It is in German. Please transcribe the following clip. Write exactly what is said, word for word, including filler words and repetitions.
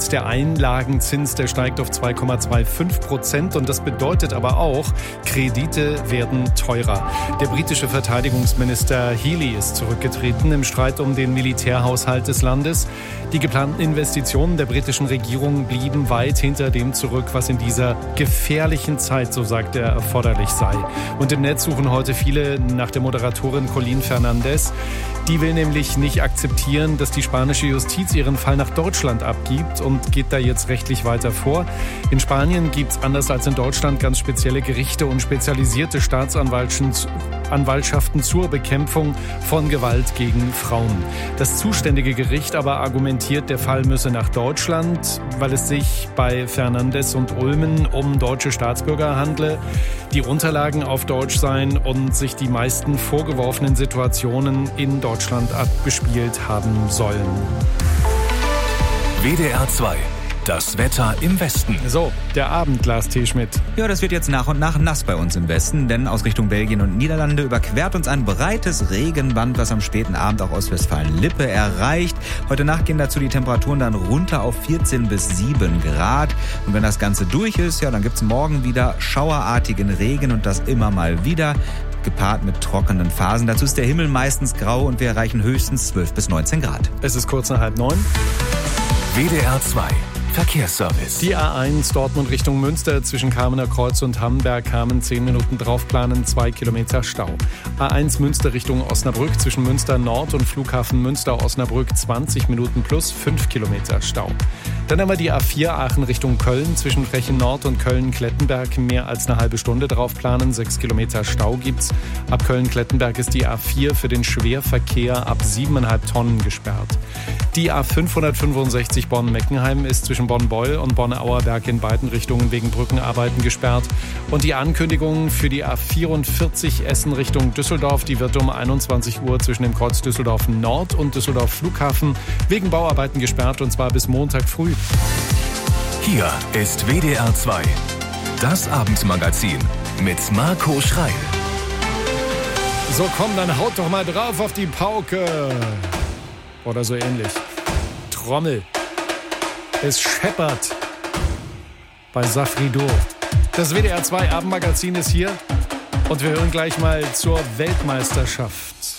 und der Einlagenzins, der steigt auf zwei Komma fünfundzwanzig Prozent. Und das bedeutet aber auch, Kredite werden teurer. Der britische Verteidigungsminister Healey ist zurückgetreten im Streit um den Militärhaushalt des Landes. Die geplanten Investitionen der britischen Regierung blieben weit hinter dem zurück, was in dieser gefährlichen Zeit, so sagt er, erforderlich sei. Und im Netz suchen heute viele nach der Moderatorin Colleen Fernandez. Die will nämlich nicht akzeptieren, dass die spanische Justiz ihren Fall nach Deutschland abgibt und geht da jetzt rechtlich weiter vor. In Spanien gibt es anders als in Deutschland ganz spezielle Gerichte und spezialisierte Staatsanwaltschaften zur Bekämpfung von Gewalt gegen Frauen. Das zuständige Gericht aber argumentiert, der Fall müsse nach Deutschland, weil es sich bei Fernandez und Ulmen um deutsche Staatsbürger handle, die Unterlagen auf Deutsch seien und sich die meisten vorgeworfenen Situationen in Deutschland abgespielt haben sollen. W D R zwei. Das Wetter im Westen. So, der Abend, Lars T. Schmidt. Ja, das wird jetzt nach und nach nass bei uns im Westen, denn aus Richtung Belgien und Niederlande überquert uns ein breites Regenband, was am späten Abend auch Ostwestfalen-Lippe erreicht. Heute Nacht gehen dazu die Temperaturen dann runter auf vierzehn bis sieben Grad. Und wenn das Ganze durch ist, ja, dann gibt's morgen wieder schauerartigen Regen und das immer mal wieder, gepaart mit trockenen Phasen. Dazu ist der Himmel meistens grau und wir erreichen höchstens zwölf bis neunzehn Grad. Es ist kurz nach halb neun. W D R zwei. Verkehrsservice. Die A eins Dortmund Richtung Münster zwischen Kamener Kreuz und Hamberg kamen zehn Minuten draufplanen, zwei Kilometer Stau. A eins Münster Richtung Osnabrück zwischen Münster Nord und Flughafen Münster-Osnabrück zwanzig Minuten plus fünf Kilometer Stau. Dann haben wir die A vier Aachen Richtung Köln zwischen Frechen Nord und Köln-Klettenberg mehr als eine halbe Stunde draufplanen, sechs Kilometer Stau gibt's. Ab Köln-Klettenberg ist die A vier für den Schwerverkehr ab siebeneinhalb Tonnen gesperrt. Die A fünfhundertfünfundsechzig Bonn-Meckenheim ist zwischen Bonn-Beul und Bonn-Auerberg in beiden Richtungen wegen Brückenarbeiten gesperrt. Und die Ankündigung für die A vierundvierzig Essen Richtung Düsseldorf, die wird um einundzwanzig Uhr zwischen dem Kreuz Düsseldorf Nord und Düsseldorf Flughafen wegen Bauarbeiten gesperrt, und zwar bis Montag früh. Hier ist W D R zwei. Das Abendmagazin mit Marco Schreil. So, komm, dann haut doch mal drauf auf die Pauke. Oder so ähnlich. Trommel. Es scheppert bei Safri-Dur. Das W D R zwei Abendmagazin ist hier und wir hören gleich mal zur Weltmeisterschaft.